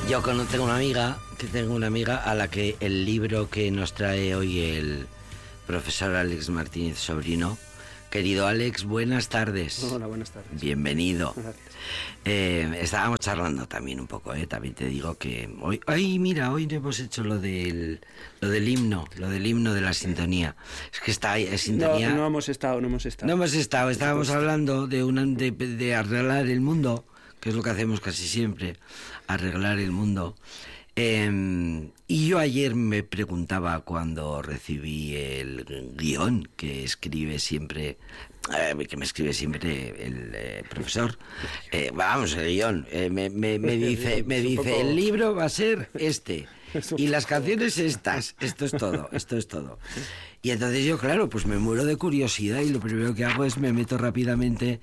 Tengo una amiga a la que el libro que nos trae hoy el profesor Alex Martínez Sobrino. Querido Alex, buenas tardes. Hola, buenas tardes. Bienvenido. Gracias. Estábamos charlando también un poco, también te digo que hoy no hemos hecho lo del himno de la sintonía. Es que está sintonía. No hemos estado. Estábamos hablando de arreglar el mundo, que es lo que hacemos casi siempre, arreglar el mundo. Y yo ayer me preguntaba, cuando recibí el guión que me escribe siempre el profesor, el guión, me dice, el libro va a ser este y las canciones estas, esto es todo. Y entonces yo, claro, pues me muero de curiosidad y lo primero que hago es me meto rápidamente.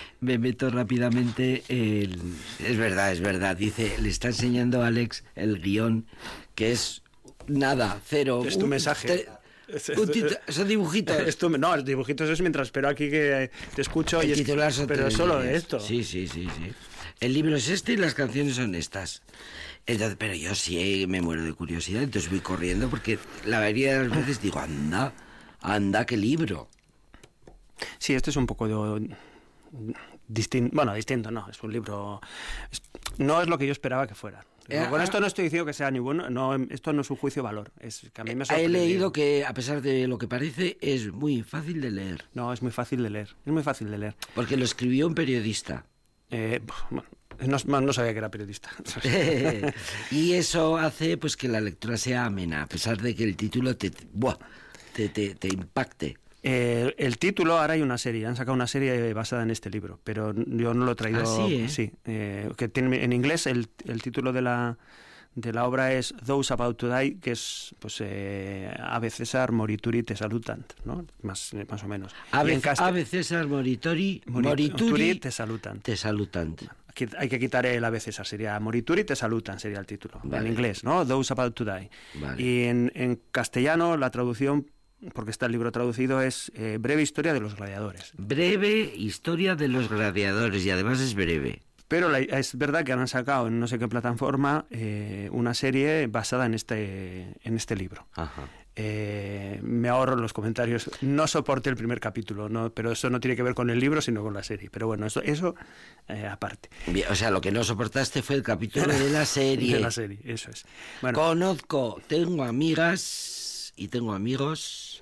Es verdad, dice, le está enseñando a Alex el guión, que es nada, cero. Es tu mensaje. Son dibujitos. Los dibujitos es mientras espero aquí que te escucho. El titular son pero solo de esto. Sí. El libro es este y las canciones son estas. Entonces, pero yo sí me muero de curiosidad, entonces voy corriendo porque la mayoría de las veces digo, anda, qué libro. Sí, este es un poco distinto no, es un libro, no es lo que yo esperaba que fuera. Con esto no estoy diciendo que sea ni bueno, no, esto no es un juicio de valor, es que a mí me sorprendió. He leído que, a pesar de lo que parece, es muy fácil de leer. No, es muy fácil de leer. Porque lo escribió un periodista. No sabía que era periodista. Y eso hace pues que la lectura sea amena, a pesar de que el título te impacte. El título, ahora hay una serie, han sacado una serie basada en este libro, pero yo no lo he traído. ¿Ah, sí? Sí, que tiene en inglés el título de la obra es Those About to Die, que es pues Ave César Morituri te salutant, ¿no? Más o menos. Ave César Morituri te salutant. Te salutant. Aquí hay que quitar el Ave César, sería Morituri te salutan, sería el título. Vale. En inglés, ¿no? Those About to Die. Vale. Y en castellano la traducción, porque está el libro traducido, es Breve Historia de los Gladiadores. Breve Historia de los Gladiadores, y además es breve. Pero es verdad que han sacado en no sé qué plataforma una serie basada en este libro. Ajá. Me ahorro los comentarios. No soporté el primer capítulo, no, pero eso no tiene que ver con el libro, sino con la serie. Pero bueno, eso aparte. Bien, o sea, lo que no soportaste fue el capítulo de la serie. De la serie, eso es. Bueno. Tengo amigas y tengo amigos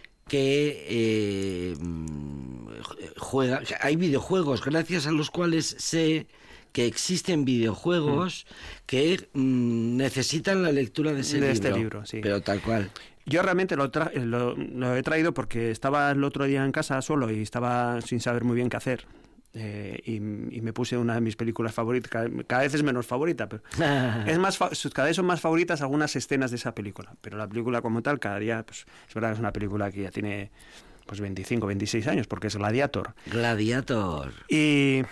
que juegan. Hay videojuegos gracias a los cuales sé que existen videojuegos que necesitan la lectura de este libro, sí. Pero tal cual. Yo realmente lo he traído porque estaba el otro día en casa solo y estaba sin saber muy bien qué hacer. Y me puse una de mis películas favoritas, cada vez es menos favorita, pero cada vez son más favoritas algunas escenas de esa película, pero la película como tal, cada día, pues es verdad que es una película que ya tiene pues 25, 26 años, porque es Gladiator. Y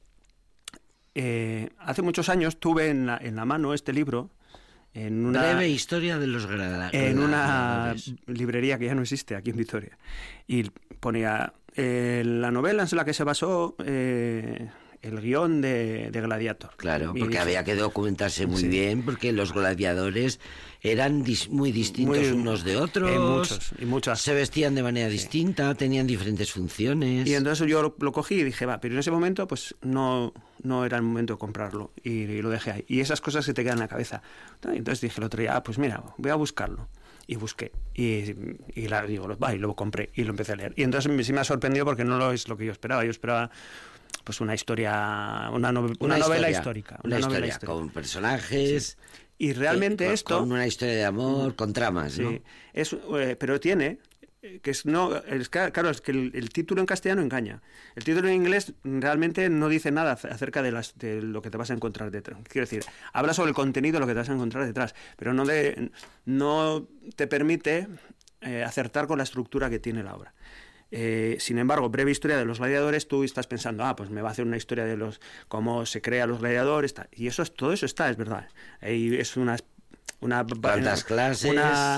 hace muchos años tuve en la mano este libro, en una Breve Historia de los Gladiadores, en una librería que ya no existe aquí en Vitoria, y ponía la novela en la que se basó el guión de Gladiator. Claro, porque había que documentarse muy bien, porque los gladiadores eran muy distintos unos de otros. Muchas. Se vestían de manera distinta, tenían diferentes funciones. Y entonces yo lo cogí y dije, pero en ese momento pues no era el momento de comprarlo, y lo dejé ahí. Y esas cosas se te quedan en la cabeza. Entonces dije el otro día, pues mira, voy a buscarlo. Y busqué, y lo compré y lo empecé a leer. Y entonces sí me ha sorprendido porque no es lo que yo esperaba. Yo esperaba pues una historia, una novela histórica. Una historia con personajes. Sí. Y realmente con una historia de amor, con tramas, sí, ¿no? Pero tiene... claro, es que el título en castellano engaña. El título en inglés realmente no dice nada acerca de lo que te vas a encontrar detrás. Quiero decir, habla sobre el contenido de lo que te vas a encontrar detrás, pero no te permite acertar con la estructura que tiene la obra. Sin embargo, Breve Historia de los Gladiadores, tú estás pensando, pues me va a hacer una historia de cómo se crean los gladiadores, y todo eso está, es verdad. Es ¿cuántas clases?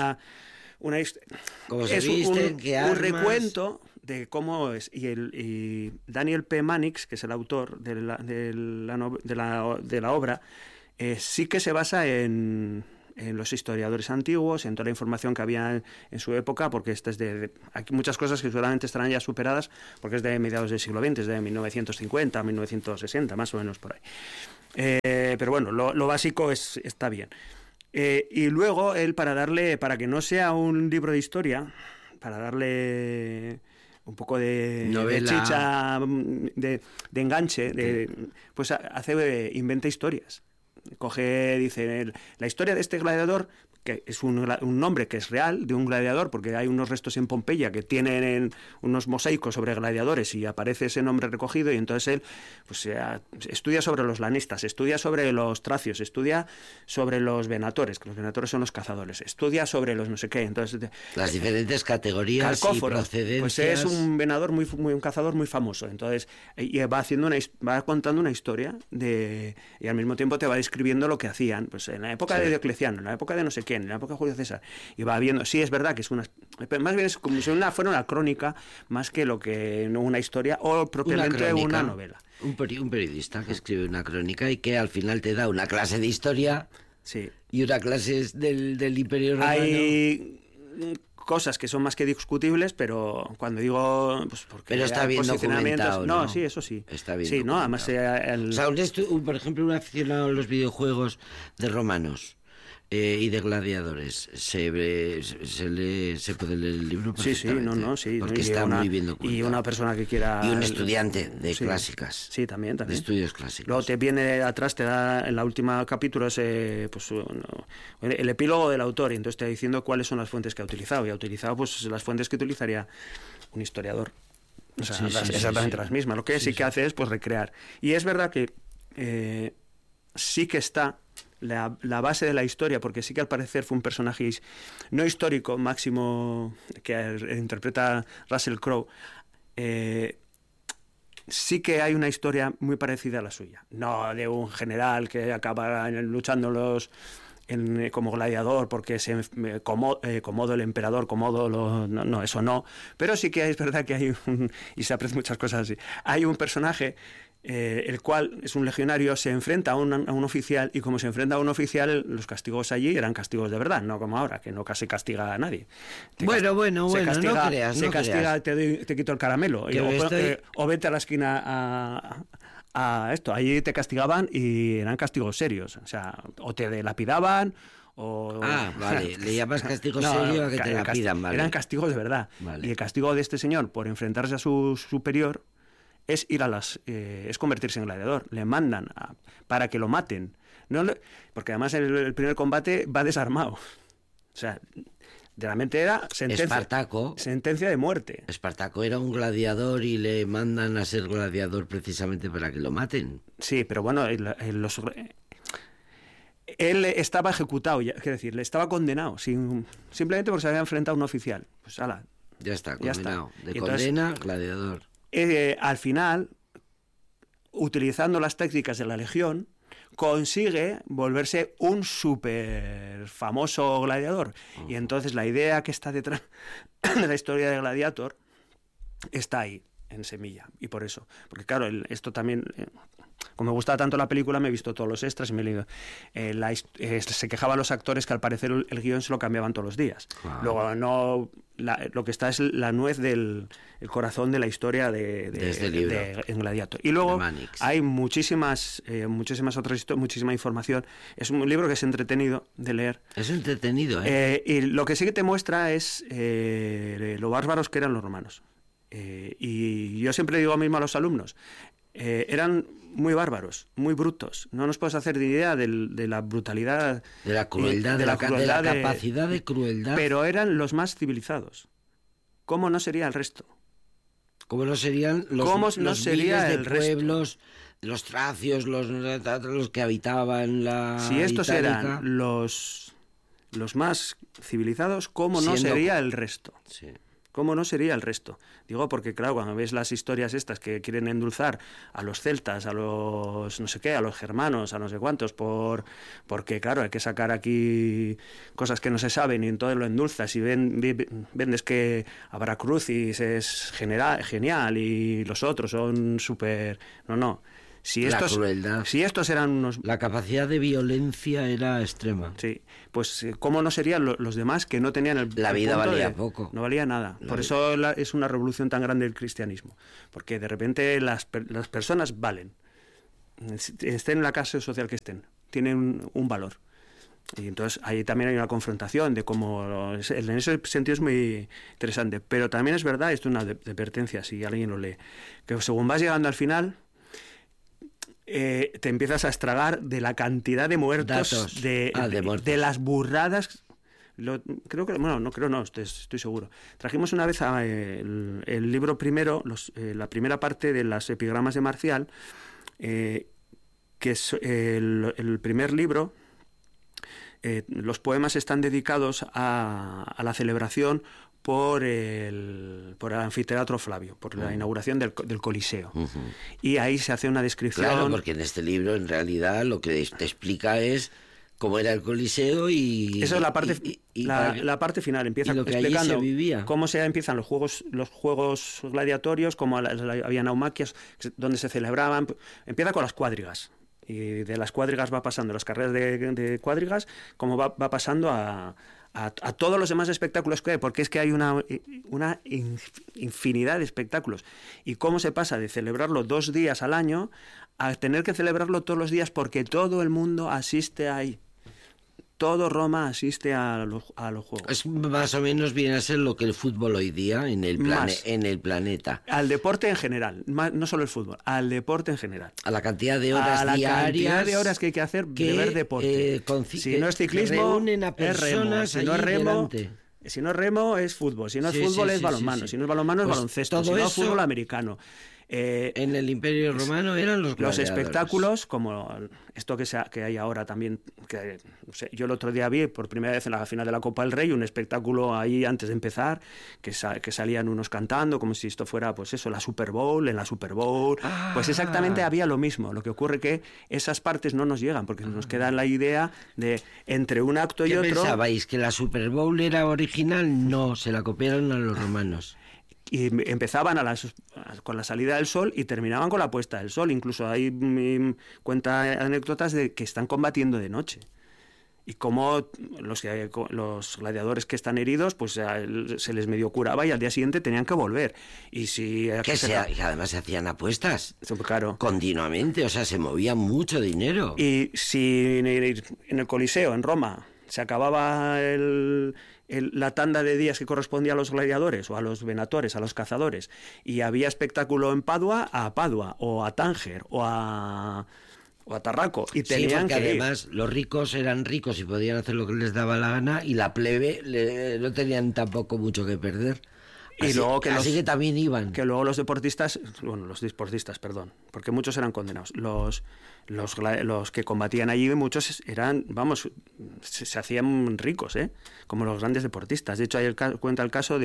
¿Cómo se visten? ¿Qué armas? Un recuento de cómo es. Y Daniel P. Mannix, que es el autor de la obra, sí que se basa en los historiadores antiguos, en toda la información que había en su época, porque esta es hay muchas cosas que seguramente estarán ya superadas, porque es de mediados del siglo XX, es de 1950, 1960, más o menos por ahí. Pero bueno, lo básico está bien. Y luego él, para que no sea un libro de historia, para darle un poco de chicha, de enganche, pues inventa historias. Dice, la historia de este gladiador, que es un nombre que es real, de un gladiador, porque hay unos restos en Pompeya que tienen unos mosaicos sobre gladiadores y aparece ese nombre recogido, y entonces él pues estudia sobre los lanistas, estudia sobre los tracios, estudia sobre los venatores, que los venatores son los cazadores, estudia sobre los no sé qué, entonces las diferentes categorías y procedencias. Pues es un venador un cazador muy famoso, entonces y va contando una historia y al mismo tiempo te va describiendo lo que hacían, pues en la época de Diocleciano, en la época de no sé quién, en la época de Julio César, y va viendo, sí, es verdad que es más bien es como si fuera una crónica, más que una historia, o propiamente una novela. Un periodista que escribe una crónica y que al final te da una clase de historia, sí, y una clase del Imperio Romano. Hay cosas que son más que discutibles, pero cuando digo, pues porque pero está bien documentado, ¿no? Sí, eso sí. Está bien sí, documentado. ¿no? Además o sea, por ejemplo, un aficionado a los videojuegos de romanos y de gladiadores, se puede leer el libro perfectamente. Sí, porque está muy bien documentado. Y una persona que quiera... Y un estudiante de clásicas. Sí, también. De estudios clásicos. Luego te viene atrás, te da en la última capítulo el epílogo del autor, y entonces te va diciendo cuáles son las fuentes que ha utilizado. Y ha utilizado pues las fuentes que utilizaría un historiador. O sea, exactamente las mismas. Lo que sí que hace es pues recrear. Y es verdad que sí que está la base de la historia, porque sí que al parecer fue un personaje no histórico, Máximo, que interpreta Russell Crowe, sí que hay una historia muy parecida a la suya, no de un general que acaba luchando como gladiador porque Comodo el emperador, no, eso no, pero sí que es verdad que hay y se aprecian muchas cosas así, hay un personaje el cual es un legionario, se enfrenta a un oficial, y como se enfrenta a un oficial, los castigos allí eran castigos de verdad, no como ahora, que no casi castiga a nadie. Bueno, no creas. Se castiga, te quito el caramelo, o vete a la esquina a esto. Allí te castigaban y eran castigos serios, o sea, o te lapidaban, vale, le llamas castigo serio a que te lapidan, vale. Eran castigos de verdad, vale. Y el castigo de este señor por enfrentarse a su superior es es convertirse en gladiador. Le mandan para que lo maten. Porque además el primer combate va desarmado. O sea, realmente era sentencia de muerte. Espartaco era un gladiador y le mandan a ser gladiador precisamente para que lo maten. Sí, pero bueno, él estaba ejecutado, es decir, le estaba condenado, simplemente porque se había enfrentado a un oficial. Pues ala. Ya está, condenado. Condena, gladiador. Al final, utilizando las técnicas de la Legión, consigue volverse un súper famoso gladiador. Y entonces la idea que está detrás de la historia de Gladiator está ahí, en semilla. Y por eso, porque claro, esto también... Como me gustaba tanto la película, me he visto todos los extras y me he leído. Se quejaban los actores que al parecer el guión se lo cambiaban todos los días. Luego lo que está es la nuez del corazón de la historia en Gladiator. Y luego hay muchísima información. Es un libro que es entretenido de leer. Es entretenido, ¿eh? Y lo que sí que te muestra es lo bárbaros que eran los romanos. Y yo siempre digo mismo a los alumnos, eran muy bárbaros, muy brutos. No nos puedes hacer ni idea de la brutalidad, de la crueldad, de la capacidad de crueldad. Pero eran los más civilizados. ¿Cómo no sería el resto? ¿Cómo no serían los miles de pueblos, los tracios, los que habitaban la Si estos Itálica? Eran los más civilizados, ¿cómo no sería el resto? Sí. ¿Cómo no sería el resto? Digo, porque claro, cuando ves las historias estas que quieren endulzar a los celtas, a los no sé qué, a los germanos, a no sé cuántos, porque claro, hay que sacar aquí cosas que no se saben y entonces lo endulzas y vendes que Abracrucis es genial y los otros son súper... No. La crueldad. Si estos eran unos... La capacidad de violencia era extrema. Sí, pues ¿cómo no serían los demás que no tenían la vida valía poco? No valía nada. Por eso es una revolución tan grande el cristianismo. Porque de repente las personas valen. Estén en la clase social que estén. Tienen un valor. Y entonces ahí también hay una confrontación de cómo... En ese sentido es muy interesante. Pero también es verdad, esto es una advertencia, si alguien lo lee, que según vas llegando al final... te empiezas a estragar de la cantidad de muertos, de las burradas. Creo que, bueno, no creo, no, estoy seguro. Trajimos una vez el libro primero, la primera parte de las epigramas de Marcial, que es el primer libro. Los poemas están dedicados a la celebración por el anfiteatro Flavio, por la inauguración del Coliseo. Y ahí se hace una descripción... Claro, porque en este libro en realidad lo que te explica es cómo era el Coliseo y... Esa es la parte, la parte final, empieza explicando cómo empiezan los juegos gladiatorios, cómo había naumaquias donde se celebraban. Empieza con las cuadrigas. Y de las cuadrigas va pasando, las carreras de cuadrigas, como va pasando a todos los demás espectáculos que hay, porque es que hay una infinidad de espectáculos. Y cómo se pasa de celebrarlo 2 días al año a tener que celebrarlo todos los días porque todo el mundo asiste ahí. Todo Roma asiste a los juegos. Es más o menos viene a ser lo que el fútbol hoy día en el planeta. Al deporte en general, no solo el fútbol, al deporte en general. A la cantidad de horas diarias. A la cantidad de horas que hay que hacer de ver deporte. Si no es ciclismo, es remo. Si no es remo, es fútbol. Si no es fútbol, es balonmano. Si no es balonmano, es baloncesto. Si no es fútbol, americano. En el Imperio Romano eran los espectáculos, como esto que hay ahora también, que no sé, yo el otro día vi por primera vez en la final de la Copa del Rey un espectáculo ahí antes de empezar, que salían unos cantando como si esto fuera, pues eso, la Super Bowl, en la Super Bowl, pues exactamente había lo mismo. Lo que ocurre que esas partes no nos llegan, porque nos queda la idea de entre un acto y otro... ¿Qué pensabais? ¿Que la Super Bowl era original? No, se la copiaron a los romanos. Y empezaban con la salida del sol y terminaban con la puesta del sol. Incluso hay cuenta anécdotas de que están combatiendo de noche. Y cómo los gladiadores que están heridos, pues se les medio curaba y al día siguiente tenían que volver. Y además se hacían apuestas. Claro. Continuamente, o sea, se movía mucho dinero. Y si en el Coliseo, en Roma, se acababa la tanda de días que correspondía a los gladiadores o a los venatores, a los cazadores, y había espectáculo en Padua, o a Tánger, o a Tarraco, y tenían porque además los ricos eran ricos y podían hacer lo que les daba la gana, y la plebe no tenían tampoco mucho que perder. Así que también iban. Que luego los deportistas, perdón, porque muchos eran condenados. Los que combatían allí, muchos eran, se hacían ricos, como los grandes deportistas. De hecho, cuenta el caso de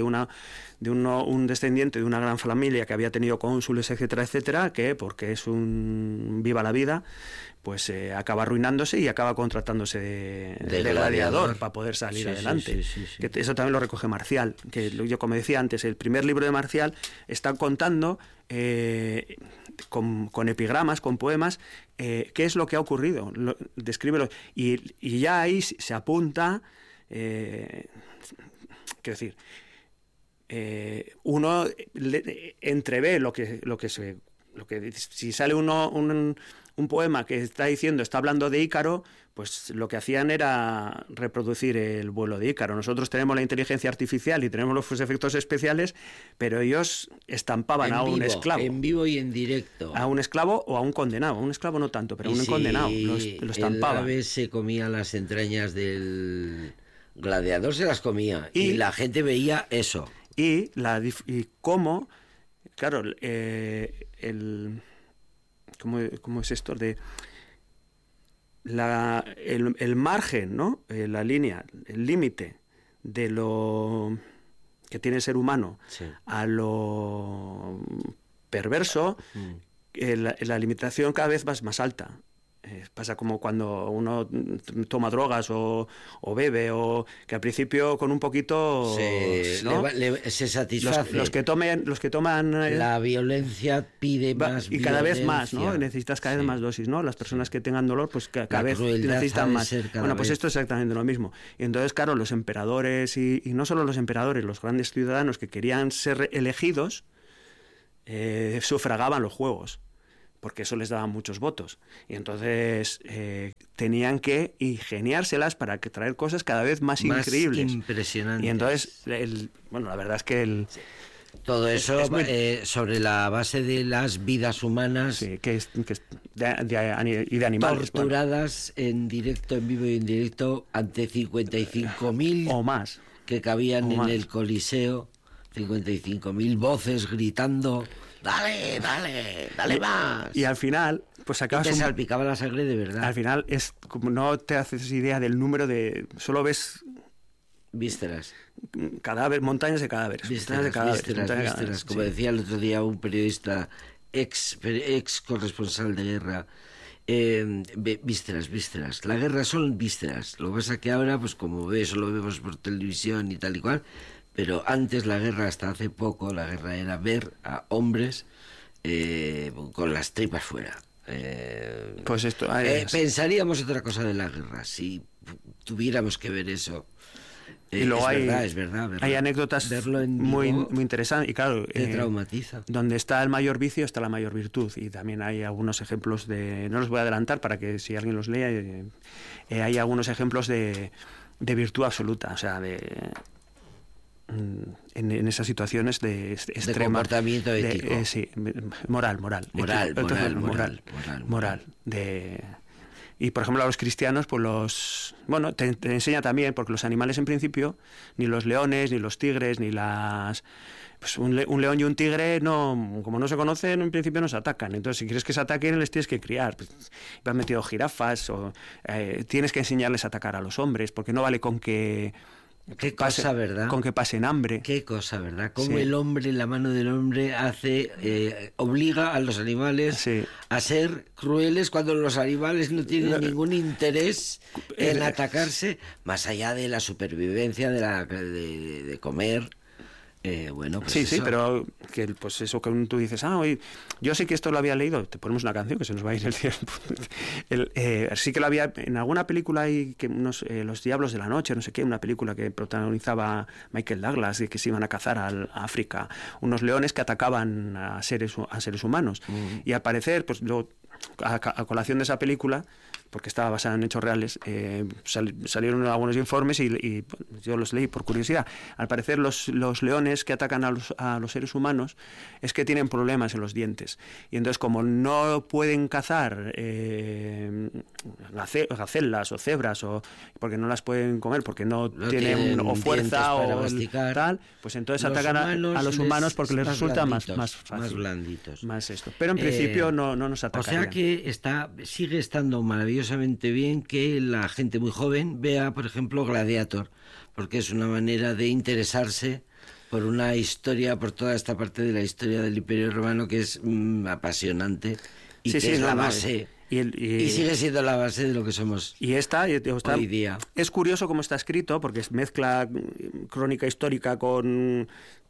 un descendiente de una gran familia que había tenido cónsules, etcétera, etcétera, que porque es un viva la vida, pues acaba arruinándose y acaba contratándose de gladiador para poder salir adelante. Sí. Que eso también lo recoge Marcial, que yo, como decía antes, el primer libro de Marcial está contando con epigramas, con poemas, qué es lo que ha ocurrido, descríbelo, y ya ahí se apunta, quiero decir, uno entrevé lo que si sale un poema que está hablando de Ícaro, pues lo que hacían era reproducir el vuelo de Ícaro. Nosotros tenemos la inteligencia artificial y tenemos los efectos especiales, pero ellos estampaban un esclavo. En vivo y en directo. A un esclavo o a un condenado. A un esclavo no tanto, pero a un condenado. Lo estampaban. El ave se comía las entrañas del gladiador, se las comía. Y la gente veía eso. Y cómo, claro, ¿cómo es esto? El margen, ¿no? La línea, el límite de lo que tiene el ser humano a lo perverso, la limitación cada vez va más alta. Pasa como cuando uno toma drogas o bebe, o que al principio con un poquito ¿no? Se satisface. Los que toman la violencia pide más y cada vez más, ¿no? Necesitas cada vez más dosis, ¿no? Las personas que tengan dolor, pues cada vez necesitan más. Bueno, pues esto es exactamente lo mismo. Y entonces, claro, los emperadores y no solo los emperadores, los grandes ciudadanos que querían ser elegidos sufragaban los juegos, porque eso les daba muchos votos. Y entonces tenían que ingeniárselas para traer cosas cada vez más increíbles. Impresionantes. Y entonces, la verdad es que todo eso sobre la base de las vidas humanas, sí, y de animales. Torturadas en directo, en vivo y en directo, ante 55.000 o más que cabían en el Coliseo. 55.000 voces gritando, dale más. Y al final, pues acabas... Y te salpicaba la sangre de verdad. Al final, es como no te haces idea del número de... Solo ves... Vísceras. Montañas de cadáveres. Vísceras. Como decía el otro día un periodista, ex corresponsal de guerra, vísceras. La guerra son vísceras. Lo que pasa es que ahora, pues como eso lo vemos por televisión y tal y cual... Pero antes la guerra, hasta hace poco, la guerra era ver a hombres con las tripas fuera. Pues esto... pensaríamos otra cosa de la guerra, si tuviéramos que ver eso. Y luego es verdad. Hay anécdotas muy interesantes. Y claro, te traumatiza. Donde está el mayor vicio está la mayor virtud. Y también hay algunos ejemplos de... No los voy a adelantar para que si alguien los lea. Hay algunos ejemplos de virtud absoluta, o sea, en esas situaciones de extrema... De comportamiento ético. Sí, moral. Y por ejemplo a los cristianos, pues te enseña también, porque los animales en principio, ni los leones, ni los tigres, ni las... Pues un león y un tigre, como no se conocen, en principio no se atacan. Entonces, si quieres que se ataquen, les tienes que criar. Pues, han metido jirafas, o tienes que enseñarles a atacar a los hombres, porque no vale con que... Qué cosa, ¿verdad? Con que pasen hambre. Qué cosa, ¿verdad? Cómo el hombre, la mano del hombre obliga a los animales a ser crueles cuando los animales no tienen ningún interés en atacarse, más allá de la supervivencia, de comer. Pues sí, pero que pues eso que tú dices, oye, yo sé que esto lo había leído, te ponemos una canción que se nos va a ir el tiempo. Sí que lo había en alguna película, hay que Los Diablos de la Noche, no sé qué, una película que protagonizaba Michael Douglas, y que se iban a cazar a África, unos leones que atacaban a seres humanos. Y al parecer, pues luego, a colación de esa película, porque estaba basada en hechos reales, salieron algunos informes y yo los leí por curiosidad. Al parecer los leones que atacan a los seres humanos es que tienen problemas en los dientes. Y entonces, como no pueden cazar gacelas o cebras, porque no las pueden comer, porque no tienen o fuerza o tal, pues entonces atacan a los humanos porque les resulta más fácil. Más blanditos. Más esto. Pero en principio no nos atacarían. O sea que sigue estando maravillosamente bien que la gente muy joven vea, por ejemplo, Gladiator, porque es una manera de interesarse por una historia, por toda esta parte de la historia del Imperio Romano que es apasionante y que es la base. Y sigue siendo la base de lo que somos hoy día. Es curioso cómo está escrito, porque mezcla crónica histórica con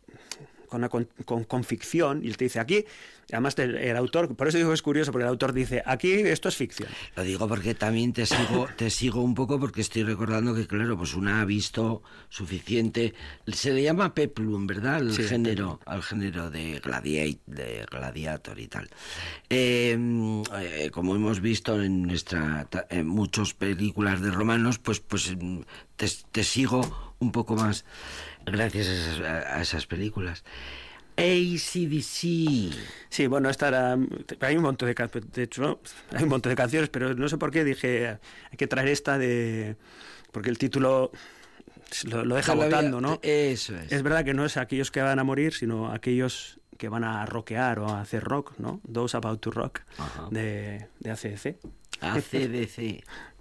ficción, y él te dice aquí, además el autor, por eso digo que es curioso, porque el autor dice, aquí esto es ficción. Lo digo porque también te sigo un poco, porque estoy recordando que, claro, pues una ha visto suficiente, se le llama peplum, ¿verdad? Al género de Gladiator y tal. Como hemos visto en muchas películas de romanos, pues te sigo un poco más gracias a esas películas. AC/DC. Sí, bueno, hay un montón de hecho, ¿no? Hay un montón de canciones, pero no sé por qué dije hay que traer esta porque el título lo deja botando, ¿no? Eso es. Es verdad que no es aquellos que van a morir, sino aquellos que van a rockear o a hacer rock, ¿no? Those About to Rock, de AC/DC. AC/DC.